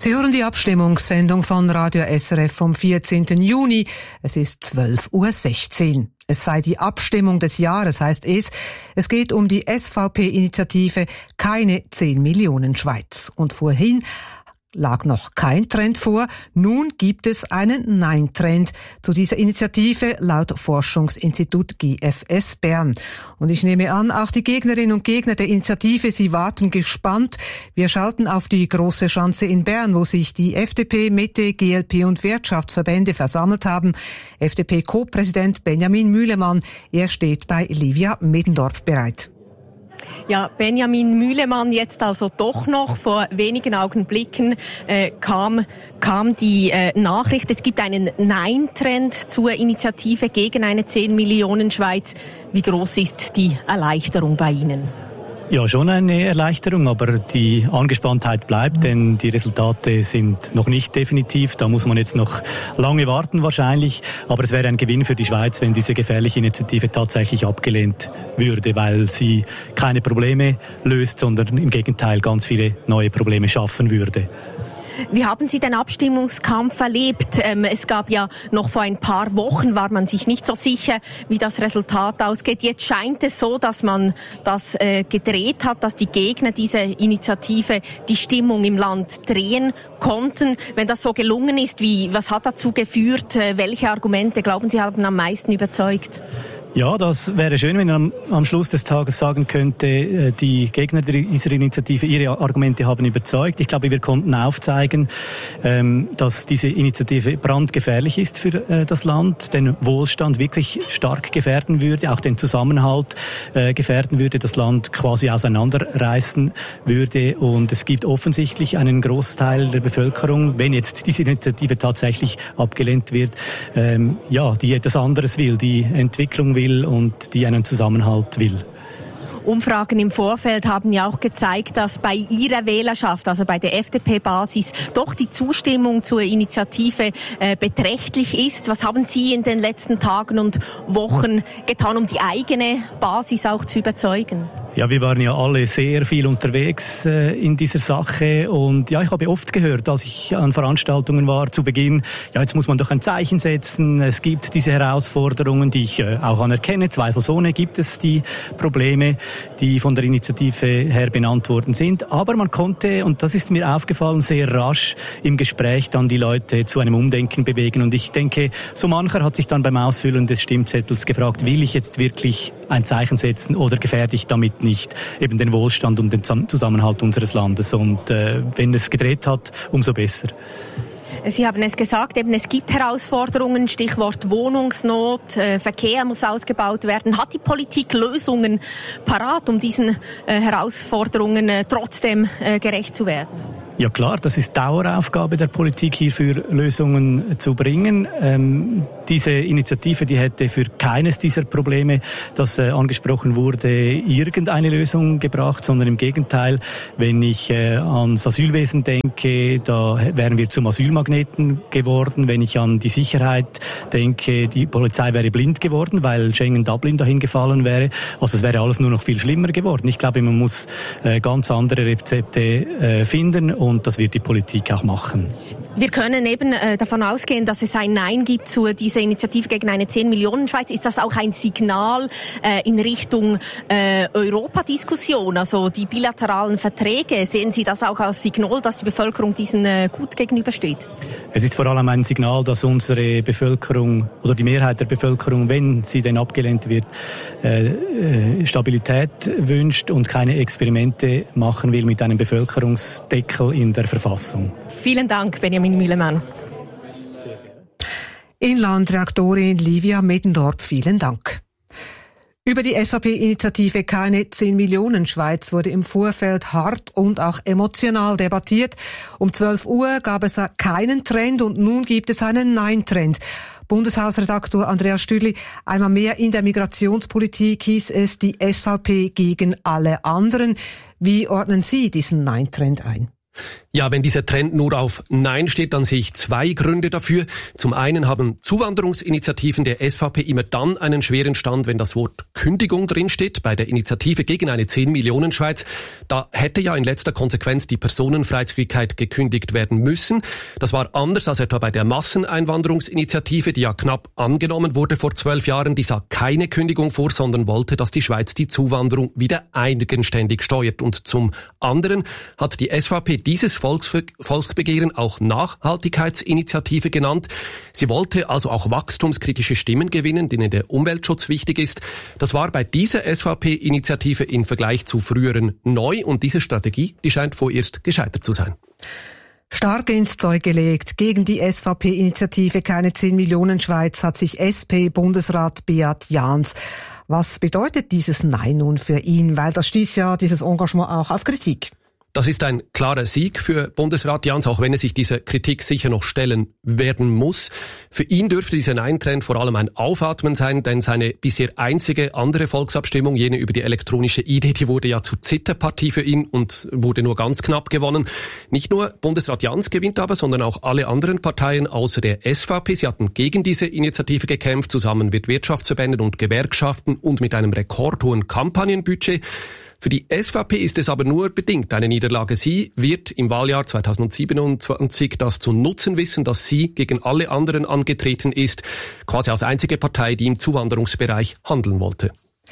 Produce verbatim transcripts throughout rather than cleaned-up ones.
Sie hören die Abstimmungssendung von Radio S R F vom vierzehnten Juni. Es ist zwölf Uhr sechzehn. Es sei die Abstimmung des Jahres, heißt es. Es geht um die S V P-Initiative Keine zehn Millionen Schweiz. Und vorhin lag noch kein Trend vor. Nun gibt es einen Nein-Trend zu dieser Initiative laut Forschungsinstitut G F S Bern. Und ich nehme an, auch die Gegnerinnen und Gegner der Initiative, sie warten gespannt. Wir schalten auf die große Schanze in Bern, wo sich die F D P, Mitte, G L P und Wirtschaftsverbände versammelt haben. F D P-Co-Präsident Benjamin Mühlemann, er steht bei Livia Middendorf bereit. Ja, Benjamin Mühlemann, jetzt also doch noch vor wenigen Augenblicken äh, kam kam die äh, Nachricht, es gibt einen Nein-Trend zur Initiative gegen eine zehn Millionen Schweiz. Wie groß ist die Erleichterung bei Ihnen? Ja, schon eine Erleichterung, aber die Angespanntheit bleibt, denn die Resultate sind noch nicht definitiv. Da muss man jetzt noch lange warten wahrscheinlich. Aber es wäre ein Gewinn für die Schweiz, wenn diese gefährliche Initiative tatsächlich abgelehnt würde, weil sie keine Probleme löst, sondern im Gegenteil ganz viele neue Probleme schaffen würde. Wie haben Sie den Abstimmungskampf erlebt? Ähm, es gab ja noch vor ein paar Wochen, war man sich nicht so sicher, wie das Resultat ausgeht. Jetzt scheint es so, dass man das äh, gedreht hat, dass die Gegner dieser Initiative die Stimmung im Land drehen konnten. Wenn das so gelungen ist, wie, was hat dazu geführt? Äh, welche Argumente, glauben Sie, haben am meisten überzeugt? Ja, das wäre schön, wenn man am, am Schluss des Tages sagen könnte, die Gegner dieser Initiative, ihre Argumente haben überzeugt. Ich glaube, wir konnten aufzeigen, ähm, dass diese Initiative brandgefährlich ist für äh, das Land, den Wohlstand wirklich stark gefährden würde, auch den Zusammenhalt äh, gefährden würde, das Land quasi auseinanderreißen würde. Und es gibt offensichtlich einen Großteil der Bevölkerung, wenn jetzt diese Initiative tatsächlich abgelehnt wird, ähm, ja, die etwas anderes will, die Entwicklung will und die einen Zusammenhalt will. Umfragen im Vorfeld haben ja auch gezeigt, dass bei Ihrer Wählerschaft, also bei der F D P-Basis, doch die Zustimmung zur Initiative äh, beträchtlich ist. Was haben Sie in den letzten Tagen und Wochen getan, um die eigene Basis auch zu überzeugen? Ja, wir waren ja alle sehr viel unterwegs äh, in dieser Sache und ja, ich habe oft gehört, als ich an Veranstaltungen war zu Beginn, ja, jetzt muss man doch ein Zeichen setzen, es gibt diese Herausforderungen, die ich äh, auch anerkenne, zweifelsohne gibt es die Probleme, die von der Initiative her benannt worden sind, aber man konnte, und das ist mir aufgefallen, sehr rasch im Gespräch dann die Leute zu einem Umdenken bewegen und ich denke, so mancher hat sich dann beim Ausfüllen des Stimmzettels gefragt, will ich jetzt wirklich ein Zeichen setzen oder gefährde ich damit nicht eben den Wohlstand und den Zusammenhalt unseres Landes. Und äh, wenn es gedreht hat, umso besser. Sie haben es gesagt, eben es gibt Herausforderungen, Stichwort Wohnungsnot, äh, Verkehr muss ausgebaut werden. Hat die Politik Lösungen parat, um diesen äh, Herausforderungen äh, trotzdem äh, gerecht zu werden? Ja klar, das ist Daueraufgabe der Politik, hierfür Lösungen zu bringen. Ähm, diese Initiative, die hätte für keines dieser Probleme, das äh, angesprochen wurde, irgendeine Lösung gebracht, sondern im Gegenteil, wenn ich äh, ans Asylwesen denke, da wären wir zum Asylmagneten geworden. Wenn ich an die Sicherheit denke, die Polizei wäre blind geworden, weil Schengen-Dublin dahin gefallen wäre. Also es wäre alles nur noch viel schlimmer geworden. Ich glaube, man muss äh, ganz andere Rezepte äh, finden. Und das wird die Politik auch machen. Wir können eben äh, davon ausgehen, dass es ein Nein gibt zu dieser Initiative gegen eine zehn Millionen Schweiz. Ist das auch ein Signal äh, in Richtung äh, Europadiskussion, also die bilateralen Verträge? Sehen Sie das auch als Signal, dass die Bevölkerung diesen äh, gut gegenübersteht? Es ist vor allem ein Signal, dass unsere Bevölkerung oder die Mehrheit der Bevölkerung, wenn sie denn abgelehnt wird, äh, äh, Stabilität wünscht und keine Experimente machen will mit einem Bevölkerungsdeckel in der Verfassung. Vielen Dank, Benjamin Mühlemann. Inlandreaktorin Livia Middendorf, vielen Dank. Über die S V P-Initiative Keine zehn Millionen Schweiz wurde im Vorfeld hart und auch emotional debattiert. Um zwölf Uhr gab es keinen Trend und nun gibt es einen Nein-Trend. Bundeshausredaktor Andreas Stüdli, einmal mehr in der Migrationspolitik hieß es die S V P gegen alle anderen. Wie ordnen Sie diesen Nein-Trend ein? Ja, wenn dieser Trend nur auf Nein steht, dann sehe ich zwei Gründe dafür. Zum einen haben Zuwanderungsinitiativen der S V P immer dann einen schweren Stand, wenn das Wort Kündigung drinsteht. Bei der Initiative gegen eine zehn Millionen Schweiz, da hätte ja in letzter Konsequenz die Personenfreizügigkeit gekündigt werden müssen. Das war anders als etwa bei der Masseneinwanderungsinitiative, die ja knapp angenommen wurde vor zwölf Jahren. Die sah keine Kündigung vor, sondern wollte, dass die Schweiz die Zuwanderung wieder eigenständig steuert. Und zum anderen hat die S V P dieses Volksbegehren auch Nachhaltigkeitsinitiative genannt. Sie wollte also auch wachstumskritische Stimmen gewinnen, denen der Umweltschutz wichtig ist. Das war bei dieser S V P-Initiative im Vergleich zu früheren neu und diese Strategie, die scheint vorerst gescheitert zu sein. Stark ins Zeug gelegt. Gegen die S V P-Initiative Keine zehn Millionen Schweiz hat sich S P-Bundesrat Beat Jans. Was bedeutet dieses Nein nun für ihn? Weil das stieß ja dieses Engagement auch auf Kritik. Das ist ein klarer Sieg für Bundesrat Jans, auch wenn er sich dieser Kritik sicher noch stellen werden muss. Für ihn dürfte dieser Nein-Trend vor allem ein Aufatmen sein, denn seine bisher einzige andere Volksabstimmung, jene über die elektronische I D, die wurde ja zur Zitterpartie für ihn und wurde nur ganz knapp gewonnen. Nicht nur Bundesrat Jans gewinnt aber, sondern auch alle anderen Parteien außer der S V P. Sie hatten gegen diese Initiative gekämpft, zusammen mit Wirtschaftsverbänden und Gewerkschaften und mit einem rekordhohen Kampagnenbudget. Für die S V P ist es aber nur bedingt eine Niederlage. Sie wird im Wahljahr zweitausendsiebenundzwanzig das zu nutzen wissen, dass sie gegen alle anderen angetreten ist, quasi als einzige Partei, die im Zuwanderungsbereich handeln wollte.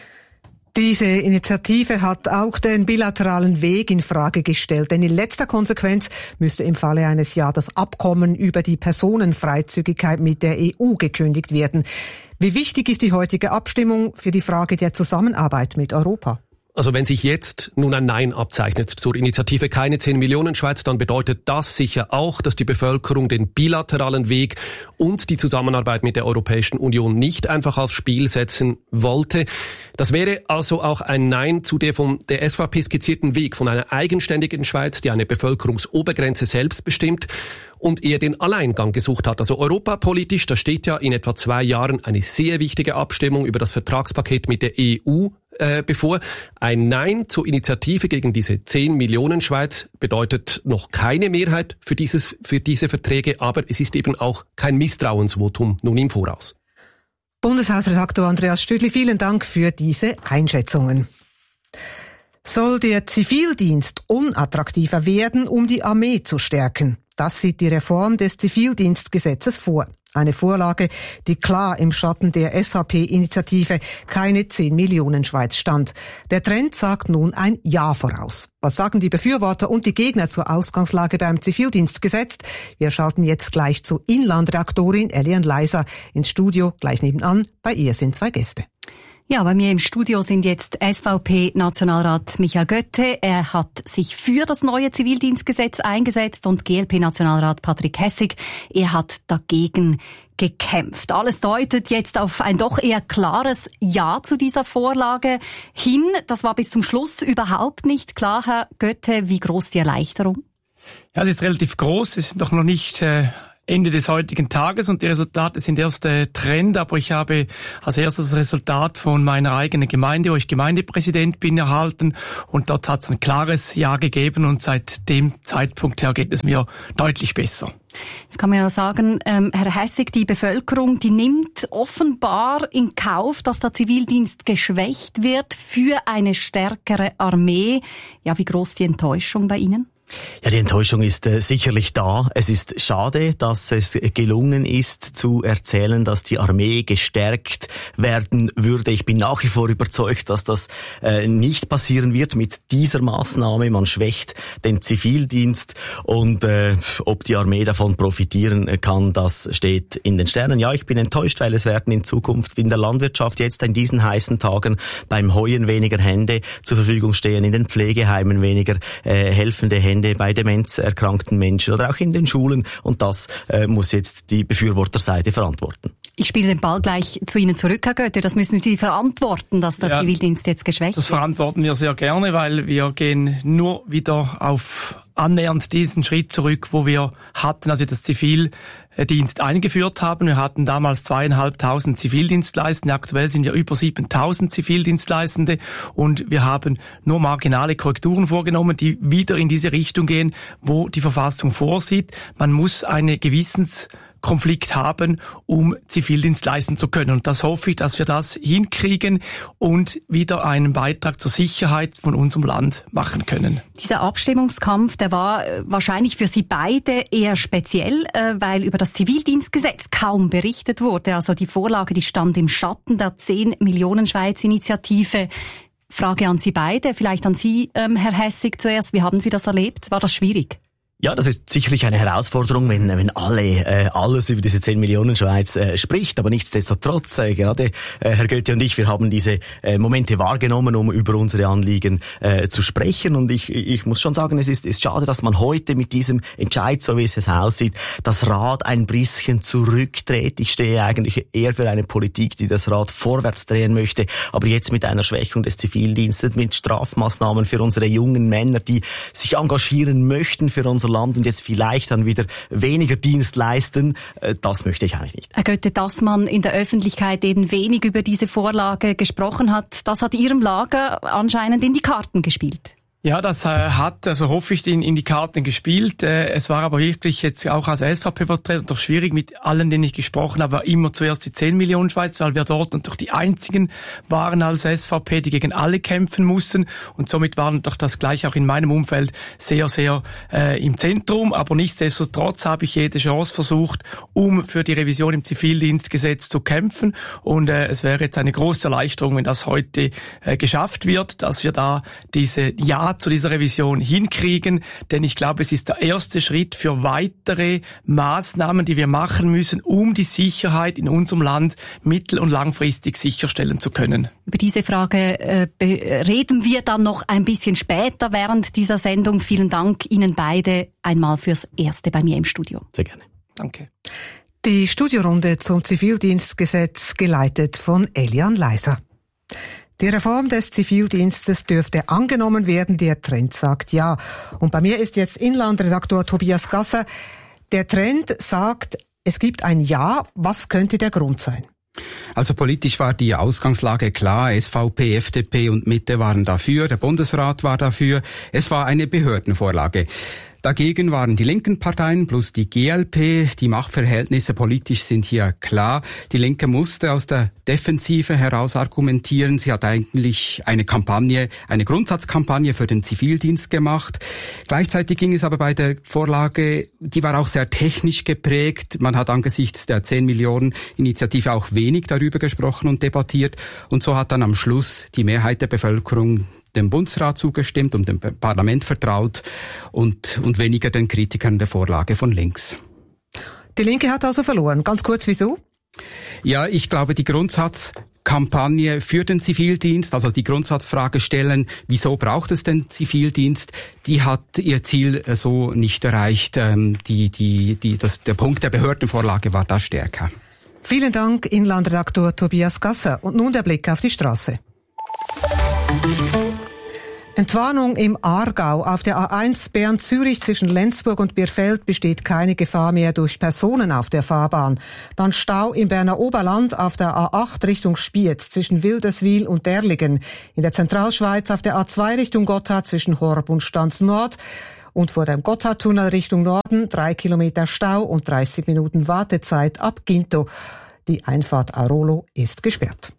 Diese Initiative hat auch den bilateralen Weg in Frage gestellt, denn in letzter Konsequenz müsste im Falle eines Ja das Abkommen über die Personenfreizügigkeit mit der E U gekündigt werden. Wie wichtig ist die heutige Abstimmung für die Frage der Zusammenarbeit mit Europa? Also wenn sich jetzt nun ein Nein abzeichnet zur Initiative Keine zehn Millionen Schweiz, dann bedeutet das sicher auch, dass die Bevölkerung den bilateralen Weg und die Zusammenarbeit mit der Europäischen Union nicht einfach aufs Spiel setzen wollte. Das wäre also auch ein Nein zu der von der S V P skizzierten Weg von einer eigenständigen Schweiz, die eine Bevölkerungsobergrenze selbst bestimmt und eher den Alleingang gesucht hat. Also europapolitisch, da steht ja in etwa zwei Jahren eine sehr wichtige Abstimmung über das Vertragspaket mit der E U äh, bevor. Ein Nein zur Initiative gegen diese zehn Millionen Schweiz bedeutet noch keine Mehrheit für dieses, für diese Verträge, aber es ist eben auch kein Misstrauensvotum nun im Voraus. Bundeshausredaktor Andreas Stüdli, vielen Dank für diese Einschätzungen. Soll der Zivildienst unattraktiver werden, um die Armee zu stärken? Das sieht die Reform des Zivildienstgesetzes vor. Eine Vorlage, die klar im Schatten der S V P-Initiative Keine zehn Millionen Schweiz stand. Der Trend sagt nun ein Ja voraus. Was sagen die Befürworter und die Gegner zur Ausgangslage beim Zivildienstgesetz? Wir schalten jetzt gleich zu Inlandredaktorin Elian Leiser ins Studio, gleich nebenan. Bei ihr sind zwei Gäste. Ja, bei mir im Studio sind jetzt S V P-Nationalrat Michael Götte. Er hat sich für das neue Zivildienstgesetz eingesetzt und G L P-Nationalrat Patrick Hessig. Er hat dagegen gekämpft. Alles deutet jetzt auf ein doch eher klares Ja zu dieser Vorlage hin. Das war bis zum Schluss überhaupt nicht klar, Herr Götte. Wie groß die Erleichterung? Ja, es ist relativ groß. Es ist doch noch nicht äh Ende des heutigen Tages und die Resultate sind erst der Trend, aber ich habe als erstes das Resultat von meiner eigenen Gemeinde, wo ich Gemeindepräsident bin, erhalten und dort hat es ein klares Ja gegeben und seit dem Zeitpunkt her geht es mir deutlich besser. Jetzt kann man ja sagen, ähm, Herr Hessig, die Bevölkerung, die nimmt offenbar in Kauf, dass der Zivildienst geschwächt wird für eine stärkere Armee. Ja, wie groß die Enttäuschung bei Ihnen? Ja, die Enttäuschung ist äh, sicherlich da. Es ist schade, dass es gelungen ist, zu erzählen, dass die Armee gestärkt werden würde. Ich bin nach wie vor überzeugt, dass das äh, nicht passieren wird mit dieser Maßnahme. Man schwächt den Zivildienst und äh, ob die Armee davon profitieren kann, das steht in den Sternen. Ja, ich bin enttäuscht, weil es werden in Zukunft in der Landwirtschaft jetzt in diesen heißen Tagen beim Heuen weniger Hände zur Verfügung stehen, in den Pflegeheimen weniger äh, helfende Hände bei demenzerkrankten Menschen oder auch in den Schulen. Und das äh, muss jetzt die Befürworterseite verantworten. Ich spiele den Ball gleich zu Ihnen zurück, Herr Götte. Das müssen Sie verantworten, dass der ja, Zivildienst jetzt geschwächt wird. Das verantworten wir sehr gerne, weil wir gehen nur wieder auf annähernd diesen Schritt zurück, wo wir hatten, als wir das Zivildienst eingeführt haben. Wir hatten damals zweieinhalbtausend Zivildienstleistende. Aktuell sind wir über siebentausend Zivildienstleistende und wir haben nur marginale Korrekturen vorgenommen, die wieder in diese Richtung gehen, wo die Verfassung vorsieht. Man muss eine Gewissens Konflikt haben, um Zivildienst leisten zu können. Und das hoffe ich, dass wir das hinkriegen und wieder einen Beitrag zur Sicherheit von unserem Land machen können. Dieser Abstimmungskampf, der war wahrscheinlich für Sie beide eher speziell, weil über das Zivildienstgesetz kaum berichtet wurde. Also die Vorlage, die stand im Schatten der zehn Millionen Schweiz-Initiative. Frage an Sie beide, vielleicht an Sie, Herr Hässig, zuerst. Wie haben Sie das erlebt? War das schwierig? Ja, das ist sicherlich eine Herausforderung, wenn wenn alle äh, alles über diese zehn Millionen Schweiz äh, spricht, aber nichtsdestotrotz, äh, gerade äh, Herr Götte und ich, wir haben diese äh, Momente wahrgenommen, um über unsere Anliegen äh, zu sprechen, und ich ich muss schon sagen, es ist ist schade, dass man heute mit diesem Entscheid, so wie es jetzt aussieht, das Rad ein bisschen zurückdreht. Ich stehe eigentlich eher für eine Politik, die das Rad vorwärts drehen möchte, aber jetzt mit einer Schwächung des Zivildienstes, mit Strafmaßnahmen für unsere jungen Männer, die sich engagieren möchten für unser Land und jetzt vielleicht dann wieder weniger Dienst leisten, das möchte ich eigentlich nicht. Herr Götte, dass man in der Öffentlichkeit eben wenig über diese Vorlage gesprochen hat, das hat Ihrem Lager anscheinend in die Karten gespielt. Ja, das äh, hat, also hoffe ich, in, in die Karten gespielt. Äh, es war aber wirklich jetzt auch als S V P-Vertreter doch schwierig mit allen, denen ich gesprochen habe, immer zuerst die zehn Millionen Schweiz, weil wir dort natürlich die einzigen waren als S V P, die gegen alle kämpfen mussten, und somit waren doch das gleich auch in meinem Umfeld sehr, sehr äh, im Zentrum. Aber nichtsdestotrotz habe ich jede Chance versucht, um für die Revision im Zivildienstgesetz zu kämpfen, und äh, es wäre jetzt eine große Erleichterung, wenn das heute äh, geschafft wird, dass wir da diese Ja zu dieser Revision hinkriegen, denn ich glaube, es ist der erste Schritt für weitere Maßnahmen, die wir machen müssen, um die Sicherheit in unserem Land mittel- und langfristig sicherstellen zu können. Über diese Frage äh, reden wir dann noch ein bisschen später während dieser Sendung. Vielen Dank Ihnen beide einmal fürs Erste bei mir im Studio. Sehr gerne. Danke. Die Studiorunde zum Zivildienstgesetz geleitet von Elian Leiser. Die Reform des Zivildienstes dürfte angenommen werden. Der Trend sagt ja. Und bei mir ist jetzt Inlandredaktor Tobias Gasser. Der Trend sagt, es gibt ein Ja. Was könnte der Grund sein? Also politisch war die Ausgangslage klar. S V P, F D P und Mitte waren dafür. Der Bundesrat war dafür. Es war eine Behördenvorlage. Dagegen waren die linken Parteien plus die G L P. Die Machtverhältnisse politisch sind hier klar. Die Linke musste aus der Defensive heraus argumentieren. Sie hat eigentlich eine Kampagne, eine Grundsatzkampagne für den Zivildienst gemacht. Gleichzeitig ging es aber bei der Vorlage, die war auch sehr technisch geprägt. Man hat angesichts der zehn Millionen Initiative auch wenig darüber gesprochen und debattiert. Und so hat dann am Schluss die Mehrheit der Bevölkerung dem Bundesrat zugestimmt und dem Parlament vertraut und, und weniger den Kritikern der Vorlage von links. Die Linke hat also verloren. Ganz kurz, wieso? Ja, ich glaube, die Grundsatzkampagne für den Zivildienst, also die Grundsatzfrage stellen, wieso braucht es den Zivildienst, die hat ihr Ziel so nicht erreicht. Die, die, die, das, der Punkt der Behördenvorlage war da stärker. Vielen Dank, Inlandredaktor Tobias Gasser. Und nun der Blick auf die Straße. Entwarnung im Aargau. Auf der A eins Bern-Zürich zwischen Lenzburg und Bierfeld besteht keine Gefahr mehr durch Personen auf der Fahrbahn. Dann Stau im Berner Oberland auf der A acht Richtung Spiez zwischen Wilderswil und Derligen. In der Zentralschweiz auf der A zwei Richtung Gotthard zwischen Horb und Stanz Nord. Und vor dem Gotthardtunnel Richtung Norden drei Kilometer Stau und dreißig Minuten Wartezeit ab Ginto. Die Einfahrt Aurolo ist gesperrt.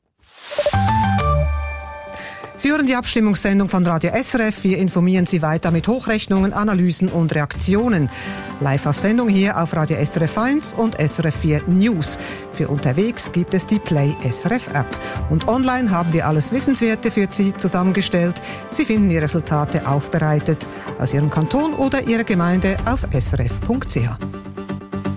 Sie hören die Abstimmungssendung von Radio S R F. Wir informieren Sie weiter mit Hochrechnungen, Analysen und Reaktionen. Live auf Sendung hier auf Radio S R F eins und S R F vier News. Für unterwegs gibt es die Play S R F App. Und online haben wir alles Wissenswerte für Sie zusammengestellt. Sie finden die Resultate aufbereitet aus Ihrem Kanton oder Ihrer Gemeinde auf s r f punkt c h.